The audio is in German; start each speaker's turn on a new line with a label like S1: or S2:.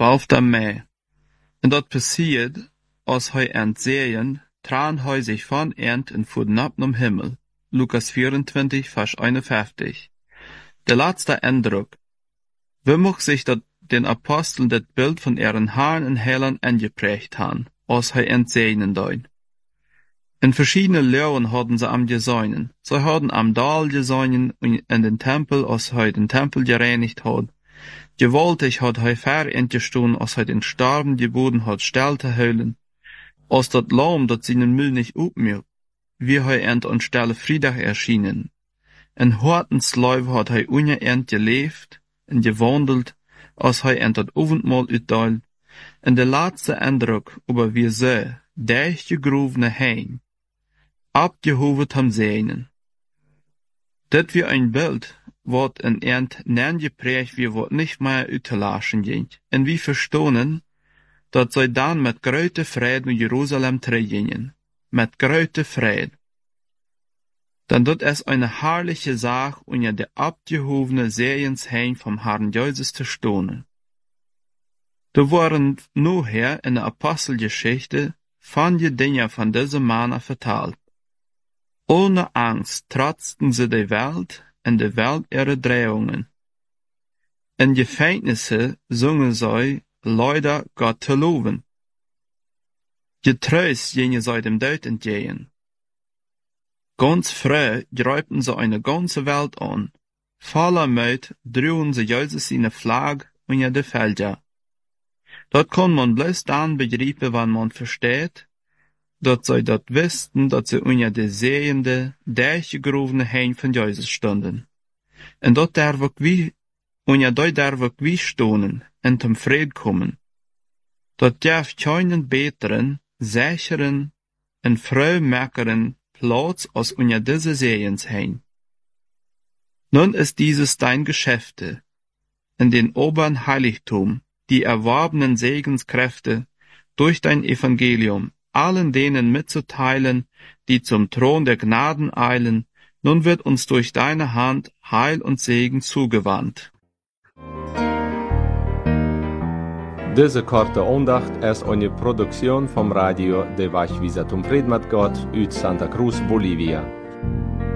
S1: 12. Mai. En dat passiert, als hij entzeeën, traan hij sich van ent en voeden ab nom Himmel. Lukas 24, Vers 51. Der letzte Eindruck. Wie mag sich dat den Aposteln das Bild von ihren Herrn und Heiland angeprägt haben, als hij entzeeën dein. In verschiedene Lehren hadden sie am gesäunen. Sie hadden am Dahl gesäunen in den Tempel, als hij den Tempel gereinigt had. Gewaltig had hij ver entgestoen, als hij den Starben geboten had still te houden. Als dat Lamm, dat seinen Müll nicht upmirkt, wie hij ent an Stelle Friedag erschienen. In Hortensleib had hij ungeent geleefd en gewandelt, als hij ent dat Avondmahl uitdeelt. En de laatste Eindruck über wie sie, dichtgegruvene Hein, abgehovet ham seinen. Dit wie ein Bild, wat in ent geprägt wie wat nicht mehr uitgelaschen ging. En wie verstonen, dat zij dan met grote vrede naar Jerusalem teruggingen. Met grote vrede. Dann dat es eine herrliche Sache unter der abgehobene Sehensheim vom Herrn Jesus zu stohnen. Da waren nachher in der Apostelgeschichte viele Dinge von diesem Mann vertalt. Ohne Angst trotzten sie der Welt und der Welt ihre Drehungen. In Gefängnisse sungen sie Leute Gott zu loben. Getröst gingen sie dem Tod entgegen. Ganz früh gräubten sie eine ganze Welt an. Voller Mut trugen sie Jesus seine Flagge unter die Felder. Dort kann man bloß dann begreifen, wenn man versteht, dass sie dort wussten, dass sie unter die sehende, durchgegruvene Hein von Jesus standen. Und dort darf auch wie stonen und zum Fried kommen. Dort darf keinen besseren, sicheren und fröhmacheren Platz als unter diese Sehens Hein. Nun ist dieses dein Geschäfte, in den oberen Heiligtum, die erworbenen Segenskräfte durch dein Evangelium allen denen mitzuteilen, die zum Thron der Gnaden eilen, nun wird uns durch deine Hand Heil und Segen zugewandt.
S2: Diese korte Andacht ist eine Produktion vom Radio de Vachvisa zum Fried mit Gott uit Santa Cruz, Bolivia.